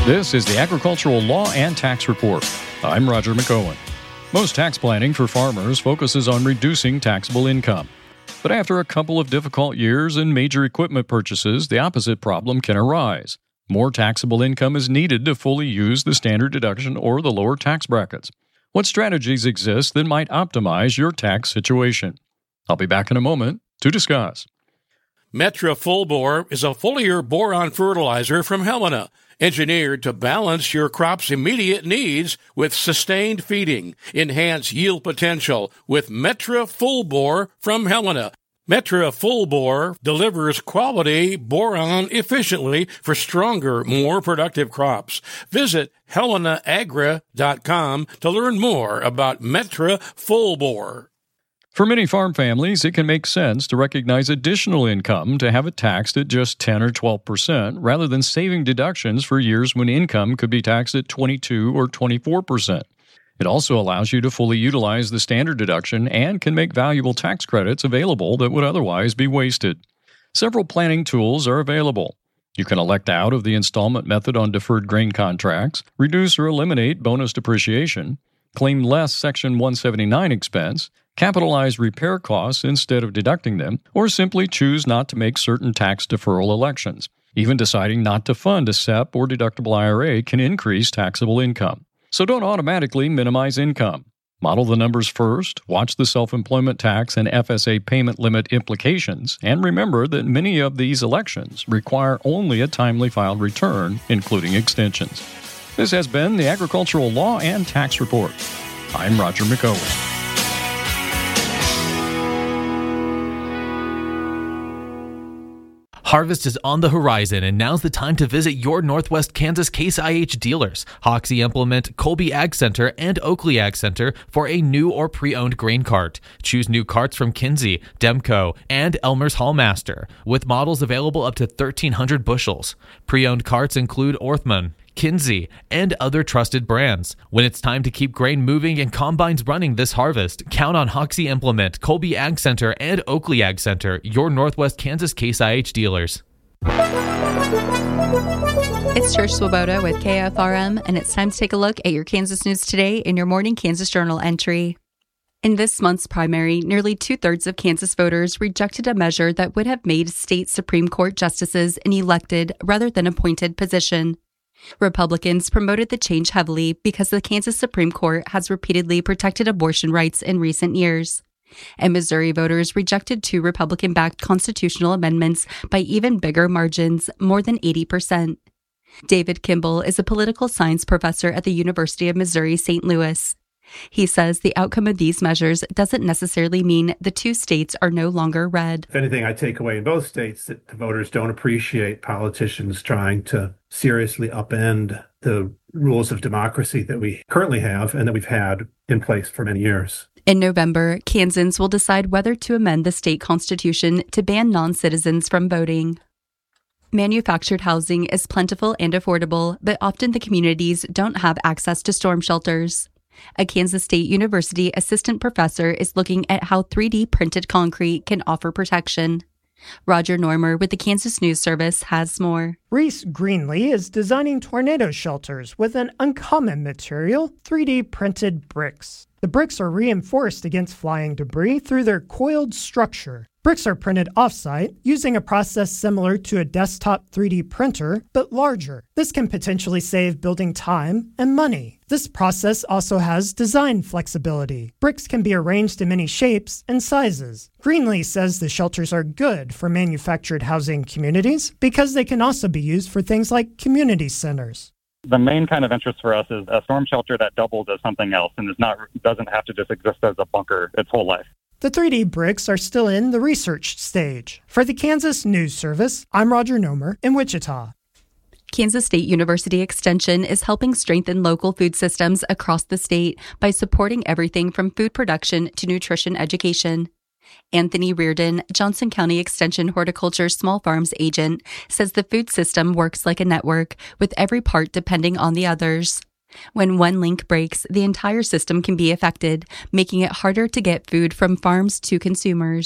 This is the Agricultural Law and Tax Report. I'm Roger McOwen. Most tax planning for farmers focuses on reducing taxable income. But after a couple of difficult years and major equipment purchases, the opposite problem can arise. More taxable income is needed to fully use the standard deduction or the lower tax brackets. What strategies exist that might optimize your tax situation? I'll be back in a moment to discuss. Metra Full Bore is a foliar boron fertilizer from Helena, engineered to balance your crop's immediate needs with sustained feeding. Enhance yield potential with Metra Full Bore from Helena. Metra Full Bore delivers quality boron efficiently for stronger, more productive crops. Visit HelenaAgra.com to learn more about Metra Full Bore. For many farm families, it can make sense to recognize additional income to have it taxed at just 10 or 12% rather than saving deductions for years when income could be taxed at 22 or 24%. It also allows you to fully utilize the standard deduction and can make valuable tax credits available that would otherwise be wasted. Several planning tools are available. You can elect out of the installment method on deferred grain contracts, reduce or eliminate bonus depreciation, claim less Section 179 expense, capitalize repair costs instead of deducting them, or simply choose not to make certain tax deferral elections. Even deciding not to fund a SEP or deductible IRA can increase taxable income. So don't automatically minimize income. Model the numbers first, watch the self-employment tax and FSA payment limit implications, and remember that many of these elections require only a timely filed return, including extensions. This has been the Agricultural Law and Tax Report. I'm Roger McOwen. Harvest is on the horizon, and now's the time to visit your Northwest Kansas Case IH dealers, Hoxie Implement, Colby Ag Center, and Oakley Ag Center for a new or pre-owned grain cart. Choose new carts from Kinsey, Demco, and Elmer's Hallmaster, with models available up to 1,300 bushels. Pre-owned carts include Orthman, Kinsey, and other trusted brands. When it's time to keep grain moving and combines running this harvest, count on Hoxie Implement, Colby Ag Center, and Oakley Ag Center, your Northwest Kansas Case IH dealers. It's Trish Swoboda with KFRM, and it's time to take a look at your Kansas news today in your Morning Kansas Journal entry. In this month's primary, nearly two-thirds of Kansas voters rejected a measure that would have made state Supreme Court justices an elected rather than appointed position. Republicans promoted the change heavily because the Kansas Supreme Court has repeatedly protected abortion rights in recent years. And Missouri voters rejected two Republican-backed constitutional amendments by even bigger margins, more than 80%. David Kimball is a political science professor at the University of Missouri St. Louis. He says the outcome of these measures doesn't necessarily mean the two states are no longer red. If anything, I take away in both states that the voters don't appreciate politicians trying to seriously upend the rules of democracy that we currently have and that we've had in place for many years. In November, Kansans will decide whether to amend the state constitution to ban non-citizens from voting. Manufactured housing is plentiful and affordable, but often the communities don't have access to storm shelters. A Kansas State University assistant professor is looking at how 3D printed concrete can offer protection. Roger Normer with the Kansas News Service has more. Reese Greenlee is designing tornado shelters with an uncommon material, 3D printed bricks. The bricks are reinforced against flying debris through their coiled structure. Bricks are printed off-site using a process similar to a desktop 3D printer, but larger. This can potentially save building time and money. This process also has design flexibility. Bricks can be arranged in many shapes and sizes. Greenlee says the shelters are good for manufactured housing communities because they can also be used for things like community centers. The main kind of interest for us is a storm shelter that doubles as something else and doesn't have to just exist as a bunker its whole life. The 3D bricks are still in the research stage. For the Kansas News Service, I'm Roger Nomer in Wichita. Kansas State University Extension is helping strengthen local food systems across the state by supporting everything from food production to nutrition education. Anthony Reardon, Johnson County Extension Horticulture Small Farms agent, says the food system works like a network, with every part depending on the others. When one link breaks, the entire system can be affected, making it harder to get food from farms to consumers.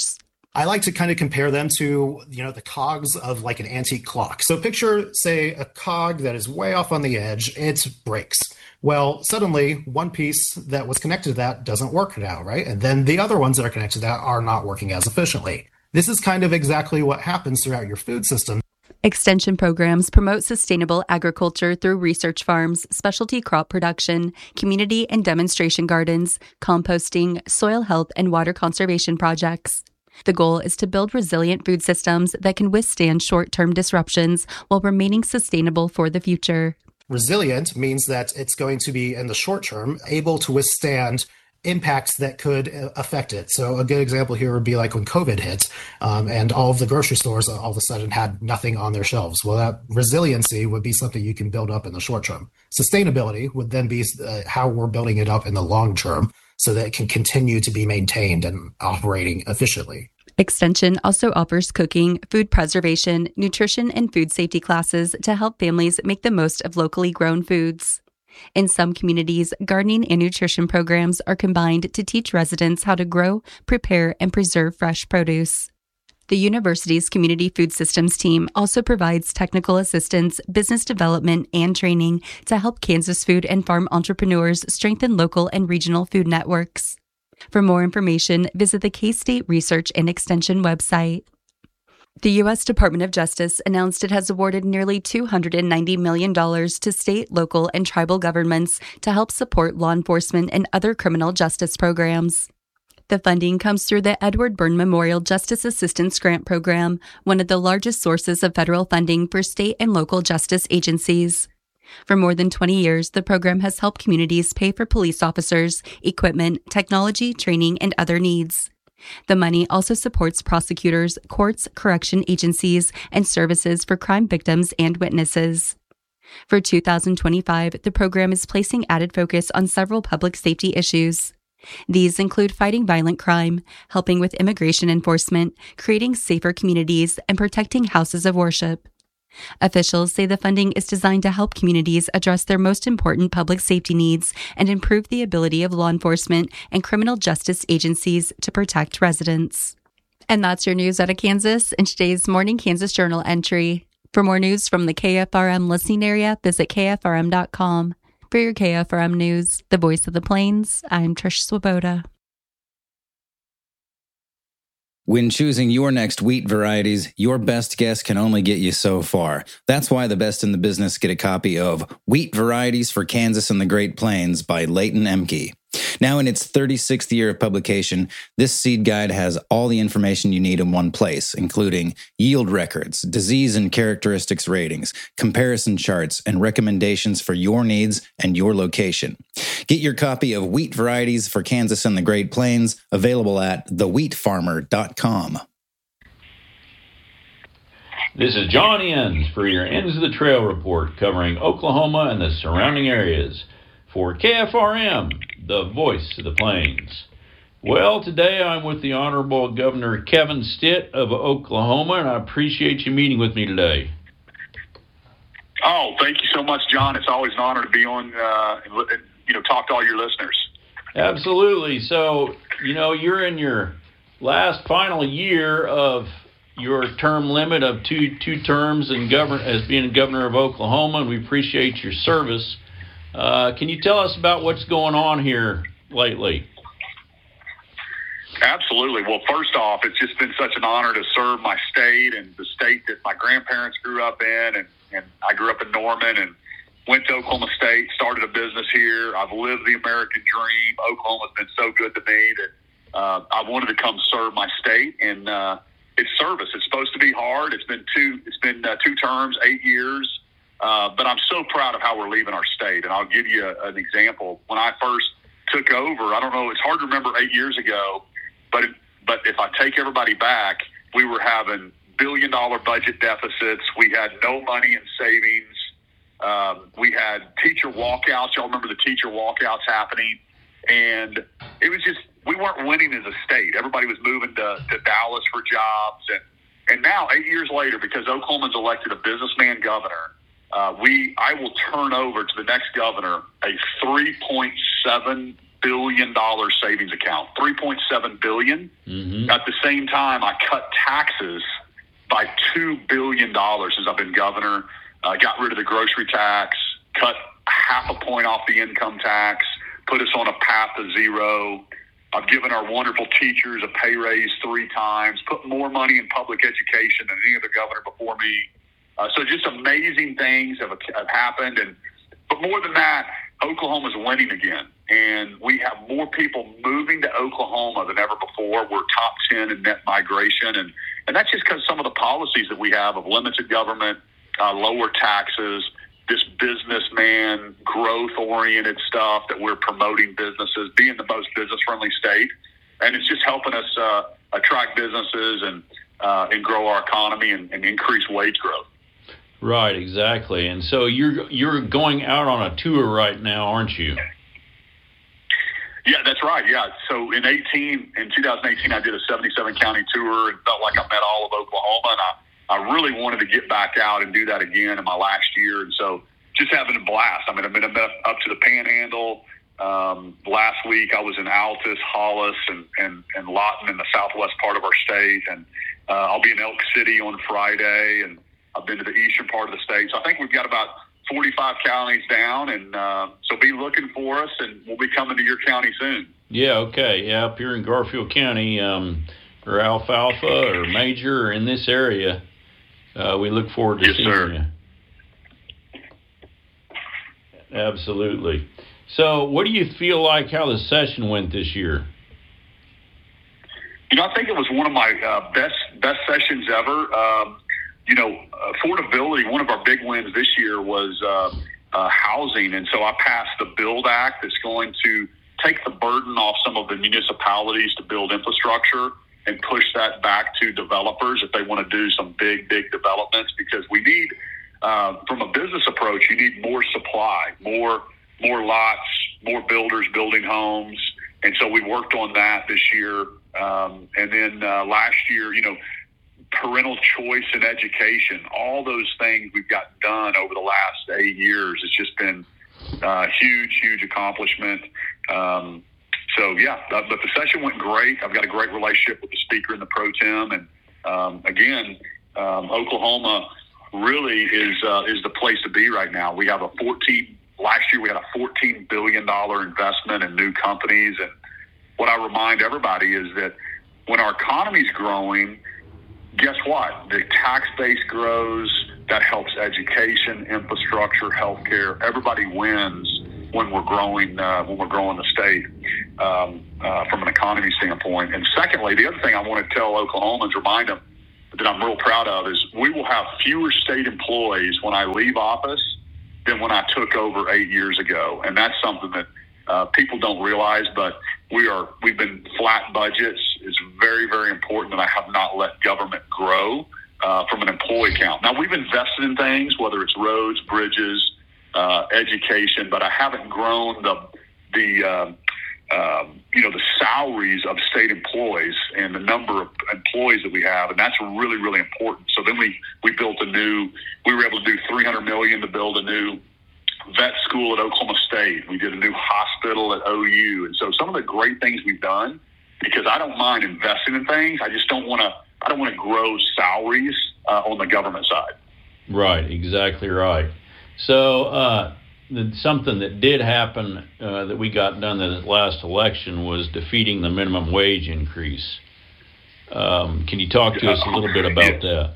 I like to kind of compare them to, the cogs of like an antique clock. So picture, say, a cog that is way off on the edge. It breaks. Well, suddenly one piece that was connected to that doesn't work now, right? And then the other ones that are connected to that are not working as efficiently. This is kind of exactly what happens throughout your food system. Extension programs promote sustainable agriculture through research farms, specialty crop production, community and demonstration gardens, composting, soil health, and water conservation projects. The goal is to build resilient food systems that can withstand short-term disruptions while remaining sustainable for the future. Resilient means that it's going to be, in the short term, able to withstand impacts that could affect it. So a good example here would be like when COVID hit and all of the grocery stores all of a sudden had nothing on their shelves. Well, that resiliency would be something you can build up in the short term. Sustainability would then be how we're building it up in the long term so that it can continue to be maintained and operating efficiently. Extension also offers cooking, food preservation, nutrition, and food safety classes to help families make the most of locally grown foods. In some communities, gardening and nutrition programs are combined to teach residents how to grow, prepare, and preserve fresh produce. The university's community food systems team also provides technical assistance, business development, and training to help Kansas food and farm entrepreneurs strengthen local and regional food networks. For more information, visit the K-State Research and Extension website. The U.S. Department of Justice announced it has awarded nearly $290 million to state, local, and tribal governments to help support law enforcement and other criminal justice programs. The funding comes through the Edward Byrne Memorial Justice Assistance Grant Program, one of the largest sources of federal funding for state and local justice agencies. For more than 20 years, the program has helped communities pay for police officers, equipment, technology, training, and other needs. The money also supports prosecutors, courts, correction agencies, and services for crime victims and witnesses. For 2025, the program is placing added focus on several public safety issues. These include fighting violent crime, helping with immigration enforcement, creating safer communities, and protecting houses of worship. Officials say the funding is designed to help communities address their most important public safety needs and improve the ability of law enforcement and criminal justice agencies to protect residents. And that's your news out of Kansas in today's Morning Kansas Journal entry. For more news from the KFRM listening area, visit KFRM.com. For your KFRM news, the voice of the Plains, I'm Trish Swoboda. When choosing your next wheat varieties, your best guess can only get you so far. That's why the best in the business get a copy of Wheat Varieties for Kansas and the Great Plains by Leighton Emke. Now in its 36th year of publication, this seed guide has all the information you need in one place, including yield records, disease and characteristics ratings, comparison charts, and recommendations for your needs and your location. Get your copy of Wheat Varieties for Kansas and the Great Plains, available at thewheatfarmer.com. This is John Enns for your Ends of the Trail report covering Oklahoma and the surrounding areas. For KFRM, the voice of the Plains. Well, today I'm with the Honorable Governor Kevin Stitt of Oklahoma, and I appreciate you meeting with me today. Oh, thank you so much, John. It's always an honor to be on and talk to all your listeners. Absolutely. So, you're in your last final year of your term limit of two terms as being governor of Oklahoma, and we appreciate your service. Can you tell us about what's going on here lately? Absolutely. Well, first off, it's just been such an honor to serve my state and the state that my grandparents grew up in. And I grew up in Norman and went to Oklahoma State, started a business here. I've lived the American dream. Oklahoma's been so good to me that I wanted to come serve my state. And it's service. It's supposed to be hard. It's been two terms, 8 years. But I'm so proud of how we're leaving our state. And I'll give you an example. When I first took over, I don't know, it's hard to remember 8 years ago, but if I take everybody back, we were having billion-dollar budget deficits. We had no money in savings. We had teacher walkouts. Y'all remember the teacher walkouts happening. And it was just, we weren't winning as a state. Everybody was moving to Dallas for jobs. And now, 8 years later, because Oklahoma's elected a businessman governor, I will turn over to the next governor a $3.7 billion savings account, $3.7 billion. Mm-hmm. At the same time, I cut taxes by $2 billion since I've been governor. Got rid of the grocery tax, cut half a point off the income tax, put us on a path to zero. I've given our wonderful teachers a pay raise 3 times, put more money in public education than any other governor before me. So just amazing things have happened. But more than that, Oklahoma's winning again. And we have more people moving to Oklahoma than ever before. We're top 10 in net migration. And that's just because some of the policies that we have of limited government, lower taxes, this businessman, growth-oriented stuff that we're promoting businesses, being the most business-friendly state. And it's just helping us attract businesses and grow our economy and increase wage growth. Right, exactly. And so you're going out on a tour right now, aren't you? Yeah, that's right. Yeah. So in 2018, I did a 77-county tour and felt like I met all of Oklahoma. And I really wanted to get back out and do that again in my last year. And so just having a blast. I mean, I've been up to the Panhandle. Last week I was in Altus, Hollis, and Lawton in the southwest part of our state. And I'll be in Elk City on Friday. And I've been to the eastern part of the state. So I think we've got about 45 counties down. And so be looking for us, and we'll be coming to your county soon. Yeah, okay. Yeah, up here in Garfield County, or Alfalfa or Major or in this area. We look forward to seeing you. Absolutely. So what do you feel like how the session went this year? I think it was one of my best sessions ever. Affordability, one of our big wins this year was housing. And so I passed the BUILD Act that's going to take the burden off some of the municipalities to build infrastructure and push that back to developers if they want to do some big developments, because we need, from a business approach, you need more supply, more lots, more builders building homes. And so we worked on that this year. And then last year, parental choice in education, all those things we've got done over the last 8 years. It's just been huge accomplishment. But the session went great. I've got a great relationship with the speaker and the pro tem. And Oklahoma really is the place to be right now. We have last year we had a $14 billion investment in new companies. And what I remind everybody is that when our economy's growing, guess what? The tax base grows. That helps education, infrastructure, healthcare. Everybody wins when we're growing the state from an economy standpoint. And secondly, the other thing I want to tell Oklahomans, remind them that I'm real proud of, is we will have fewer state employees when I leave office than when I took over 8 years ago. And that's something that people don't realize, but we've been flat budgets. It's very, very important that I have not let government grow from an employee count. Now, we've invested in things, whether it's roads, bridges, education, but I haven't grown the salaries of state employees and the number of employees that we have, and that's really, really important. So then we were able to do $300 million to build a new vet school at Oklahoma State. We did a new hospital at OU. And so some of the great things we've done, because I don't mind investing in things, I don't want to grow salaries on the government side. Right, exactly right. So something that did happen that we got done this last election was defeating the minimum wage increase. Can you talk to us a little bit about that?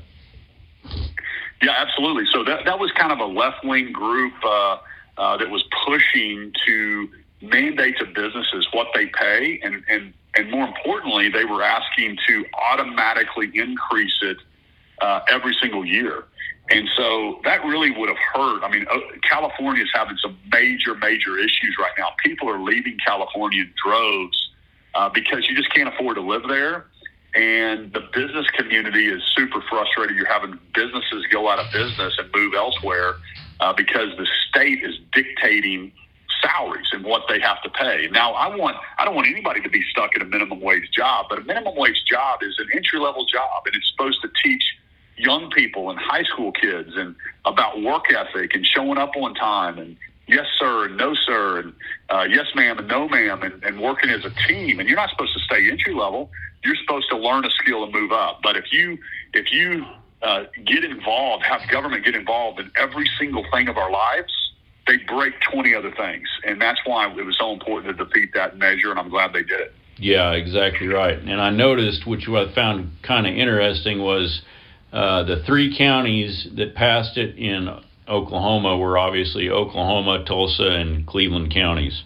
Yeah, absolutely. So that was kind of a left-wing group that was pushing to mandate to businesses what they pay, and more importantly, they were asking to automatically increase it every single year. And so that really would have hurt. I mean, California is having some major issues right now. People are leaving California in droves because you just can't afford to live there. And the business community is super frustrated. You're having businesses go out of business and move elsewhere because the state is dictating salaries and what they have to pay. Now, I don't want anybody to be stuck in a minimum wage job, but a minimum wage job is an entry-level job, and it's supposed to teach young people and high school kids and about work ethic and showing up on time and yes, sir, and no, sir, and yes, ma'am, and no, ma'am, and working as a team. And you're not supposed to stay entry level. You're supposed to learn a skill and move up. But if you get involved, have government get involved in every single thing of our lives, they break 20 other things. And that's why it was so important to defeat that measure, and I'm glad they did it. Yeah, exactly right. And I noticed, which I found kind of interesting, was the 3 counties that passed it in Oklahoma were obviously Oklahoma, Tulsa, and Cleveland counties,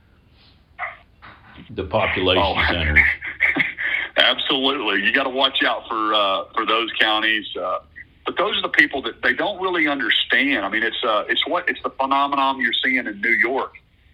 the population centers. Absolutely. You got to watch out for those counties. But those are the people that they don't really understand. I mean, it's the phenomenon you're seeing in New York.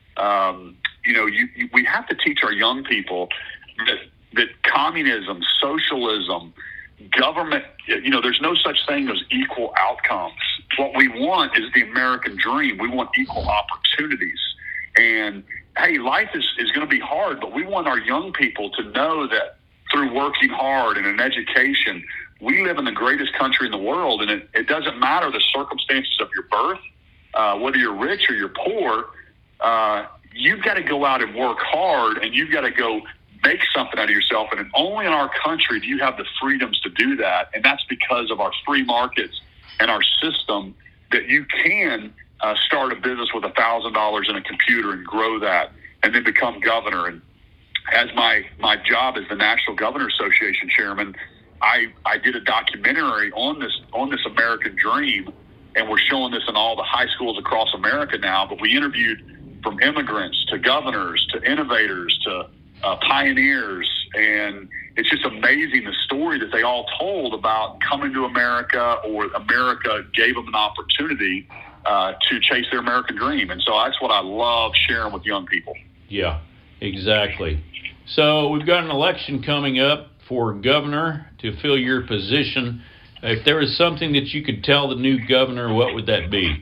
We have to teach our young people that communism, socialism, government, there's no such thing as equal outcomes. What we want is the American dream. We want equal opportunities. And, hey, life is going to be hard, but we want our young people to know that through working hard and an education, we live in the greatest country in the world, and it doesn't matter the circumstances of your birth, whether you're rich or you're poor. You've got to go out and work hard, and you've got to go make something out of yourself. And only in our country do you have the freedoms to do that, and that's because of our free markets and our system, that you can start a business with $1,000 in a computer and grow that and then become governor. And as my job as the National Governor Association chairman, I did a documentary on this American dream, and we're showing this in all the high schools across America now. But we interviewed from immigrants to governors to innovators to pioneers, and it's just amazing the story that they all told about coming to America, or America gave them an opportunity to chase their American dream. And so that's what I love sharing with young people. Yeah, exactly. So we've got an election coming up for governor to fill your position. If there was something that you could tell the new governor, what would that be?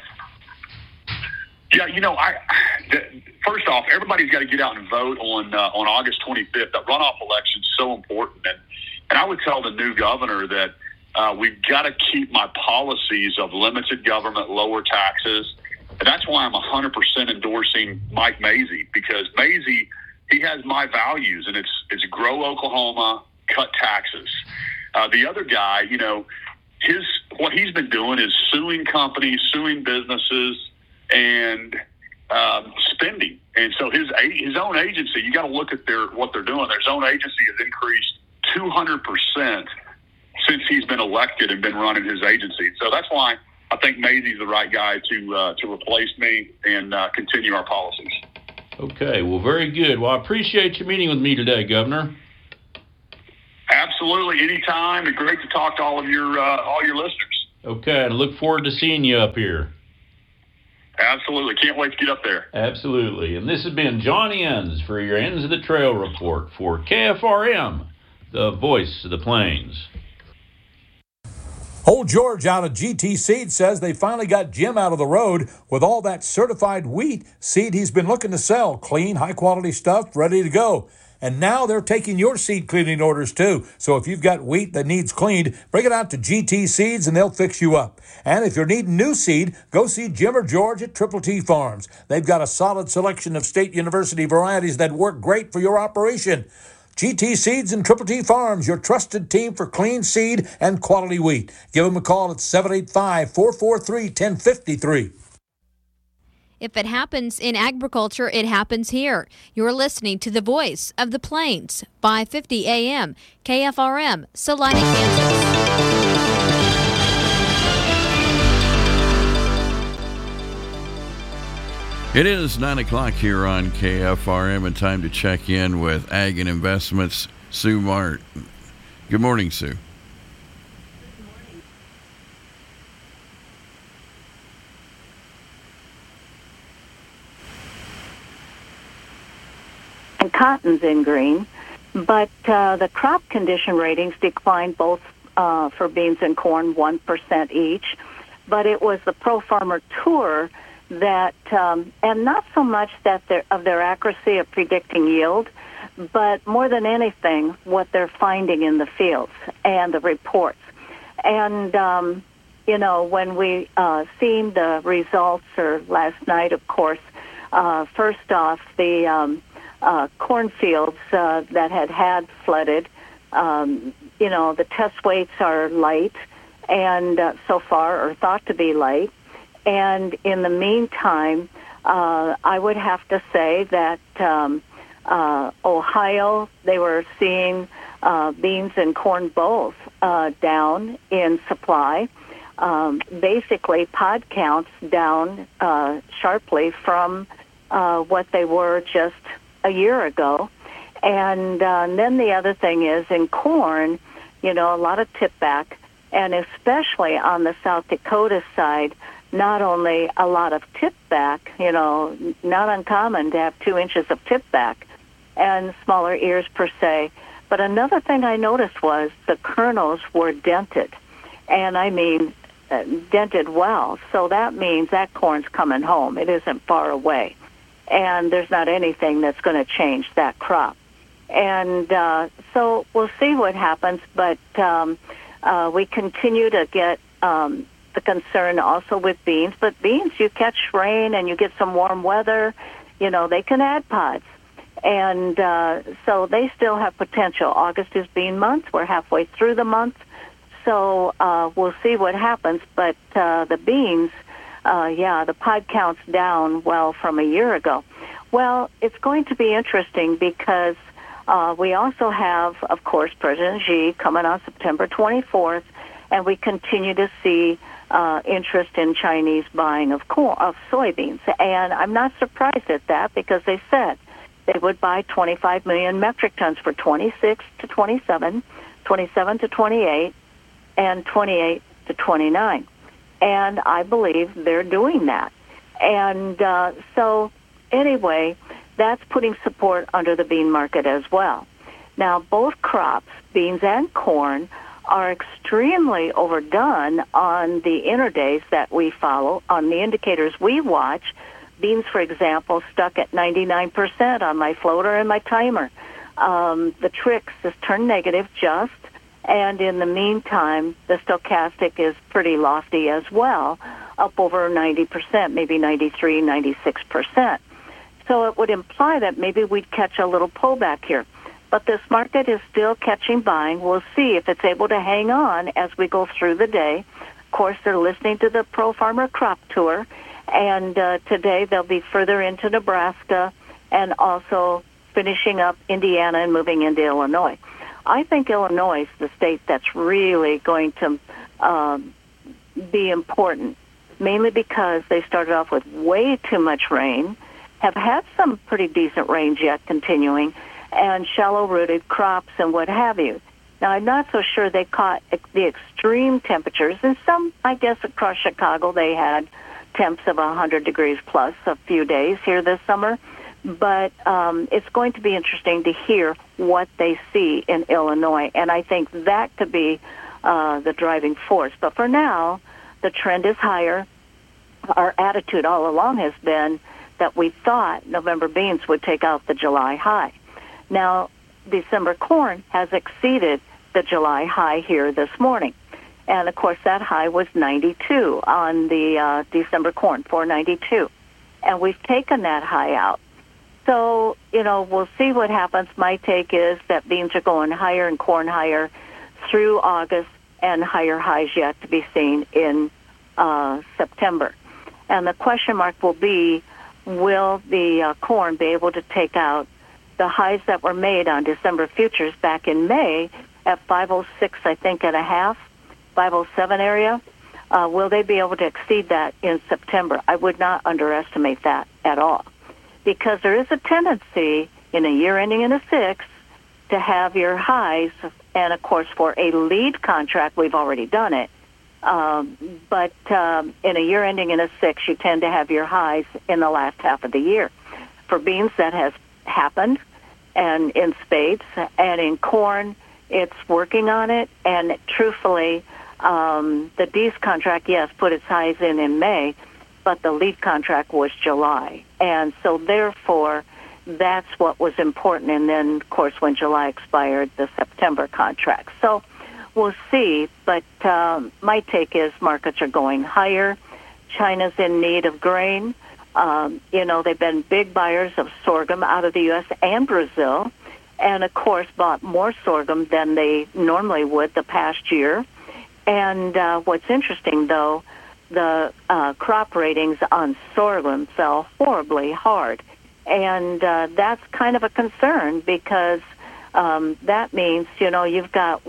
Yeah, first off, everybody's got to get out and vote on August 25th. That runoff election is so important. And I would tell the new governor that we've got to keep my policies of limited government, lower taxes. And that's why I'm 100% endorsing Mike Mazzei, because Mazzei, he has my values, and it's grow Oklahoma, cut taxes. The other guy, what he's been doing is suing companies, suing businesses, and spending. And so his own agency, you got to look at what they're doing. Their own agency has increased 200% since he's been elected and been running his agency. So that's why I think Mazzei's the right guy to replace me and continue our policies. Okay, well, very good. Well, I appreciate you meeting with me today, Governor. Absolutely, anytime. It's great to talk to all your listeners. Okay, and I look forward to seeing you up here. Absolutely, can't wait to get up there. Absolutely, and this has been Johnny Enns for your Ends of the Trail report for KFRM, the voice of the plains. Old George out of GT Seed says they finally got Jim out of the road with all that certified wheat seed he's been looking to sell. Clean, high-quality stuff, ready to go. And now they're taking your seed cleaning orders too. So if you've got wheat that needs cleaned, bring it out to GT Seeds and they'll fix you up. And if you're needing new seed, go see Jim or George at Triple T Farms. They've got a solid selection of State University varieties that work great for your operation. GT Seeds and Triple T Farms, your trusted team for clean seed and quality wheat. Give them a call at 785-443-1053. If it happens in agriculture, it happens here. You're listening to the voice of the plains, 550 AM, KFRM, Salina, Kansas. It is 9 o'clock here on KFRM, and time to check in with Ag and Investments, Sue Martin. Good morning, Sue. And cotton's in green, but the crop condition ratings declined both for beans and corn 1% each. But it was the Pro Farmer Tour that, and not so much that of their accuracy of predicting yield, but more than anything, what they're finding in the fields and the reports. And, when we seen the results, or last night, of course, first off, the cornfields that had flooded, the test weights are light, and so far are thought to be light. And in the meantime, I would have to say that Ohio, they were seeing beans and corn both down in supply. Basically, pod counts down sharply from what they were just a year ago. And then the other thing is in corn, a lot of tip back, and especially on the South Dakota side, not only a lot of tip back, not uncommon to have 2 inches of tip back and smaller ears per se. But another thing I noticed was the kernels were dented, and I mean dented well. So that means that corn's coming home. It isn't far away, and there's not anything that's going to change that crop. And so we'll see what happens, but we continue to get the concern also with beans. But beans, you catch rain and you get some warm weather, they can add pods. And so they still have potential. August is bean month. We're halfway through the month. So we'll see what happens. But the beans, the pod count's down, from a year ago. Well, it's going to be interesting because we also have, of course, President Xi coming on September 24th, and we continue to see interest in Chinese buying of soybeans. And I'm not surprised at that because they said they would buy 25 million metric tons for 26 to 27, 27 to 28, and 28 to 29. And I believe they're doing that. And so anyway, that's putting support under the bean market as well. Now, both crops, beans and corn, are extremely overdone on the interdays that we follow, on the indicators we watch. Beans, for example, stuck at 99% on my floater and my timer. The Trix has turned negative just, and in the meantime, the stochastic is pretty lofty as well, up over 90%, maybe 93, 96%. So it would imply that maybe we'd catch a little pullback here. But this market is still catching buying. We'll see if it's able to hang on as we go through the day. Of course, they're listening to the Pro Farmer Crop Tour, and today they'll be further into Nebraska and also finishing up Indiana and moving into Illinois. I think Illinois is the state that's really going to be important, mainly because they started off with way too much rain, have had some pretty decent rains yet continuing, and shallow-rooted crops and what have you. Now, I'm not so sure they caught the extreme temperatures. And some, I guess, across Chicago, they had temps of 100 degrees plus a few days here this summer. But it's going to be interesting to hear what they see in Illinois. And I think that could be the driving force. But for now, the trend is higher. Our attitude all along has been that we thought November beans would take out the July high. Now, December corn has exceeded the July high here this morning. And, of course, that high was 92 on the December corn, 492. And we've taken that high out. So, we'll see what happens. My take is that beans are going higher and corn higher through August, and higher highs yet to be seen in September. And the question mark will be, will the corn be able to take out the highs that were made on December futures back in May at 506, I think, and a half, 507 area? Will they be able to exceed that in September? I would not underestimate that at all, because there is a tendency in a year ending in a 6 to have your highs, and of course for a lead contract, we've already done it, but in a year ending in a 6, you tend to have your highs in the last half of the year. For beans, that has happened, and in spades, and in corn, it's working on it, and truthfully, the D's contract, yes, put its highs in May, but the lead contract was July. And so therefore, that's what was important. And then, of course, when July expired, the September contract. So we'll see. But my take is markets are going higher. China's in need of grain. They've been big buyers of sorghum out of the U.S. and Brazil, and, of course, bought more sorghum than they normally would the past year. And what's interesting, though, the crop ratings on sorghum fell horribly hard. And that's kind of a concern because that means, you've got,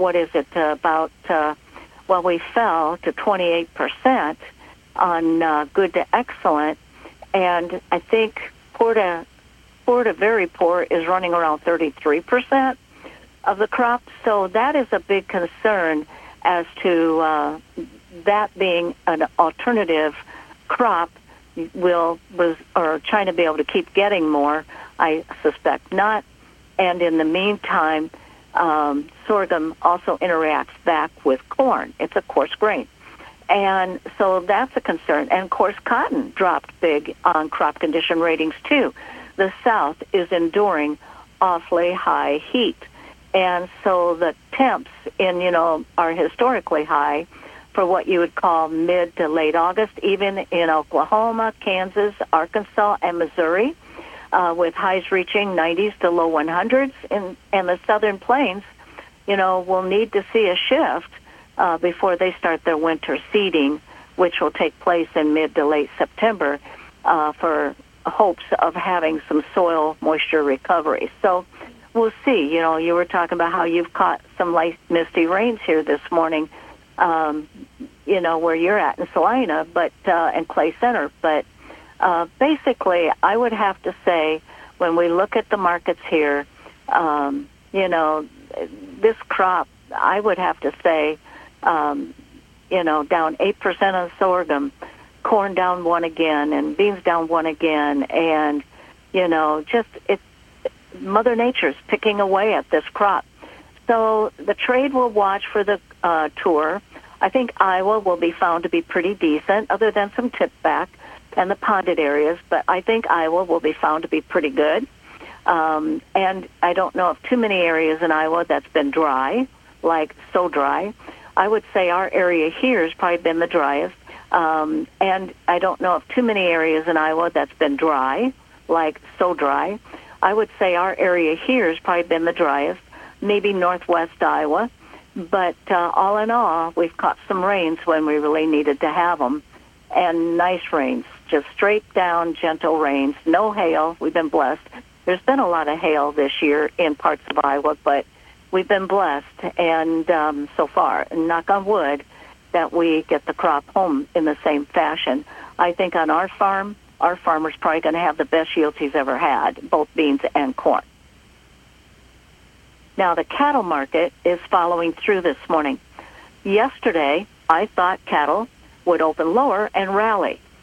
we fell to 28% on good to excellent. And I think poor to very poor is running around 33% of the crop. So that is a big concern as to that being an alternative crop. Will China be able to keep getting more? I suspect not. And in the meantime, sorghum also interacts back with corn. It's a coarse grain. And so that's a concern. And, of course, cotton dropped big on crop condition ratings, too. The South is enduring awfully high heat. And so the temps are historically high for what you would call mid to late August, even in Oklahoma, Kansas, Arkansas, and Missouri, with highs reaching 90s to low 100s. And the Southern Plains, will need to see a shift before they start their winter seeding, which will take place in mid to late September for hopes of having some soil moisture recovery. So we'll see. You were talking about how you've caught some light misty rains here this morning, where you're at in Salina, and Clay Center. But basically, I would have to say, when we look at the markets here, this crop, I would have to say, down 8% on sorghum, corn down 1 again, and beans down 1 again, and Mother Nature's picking away at this crop. So the trade will watch for the tour. I think Iowa will be found to be pretty decent, other than some tip back and the ponded areas, but I think Iowa will be found to be pretty good. And I don't know of too many areas in Iowa that's been dry, like so dry. I would say our area here has probably been the driest. And I don't know of too many areas in Iowa that's been dry, like so dry. I would say our area here has probably been the driest, maybe northwest Iowa. But all in all, we've caught some rains when we really needed to have them, and nice rains, just straight down, gentle rains, no hail. We've been blessed. There's been a lot of hail this year in parts of Iowa, but we've been blessed, and so far, and knock on wood, that we get the crop home in the same fashion. I think on our farm, our farmer's probably going to have the best yields he's ever had, both beans and corn. Now, the cattle market is following through this morning. Yesterday, I thought cattle would open lower and rally.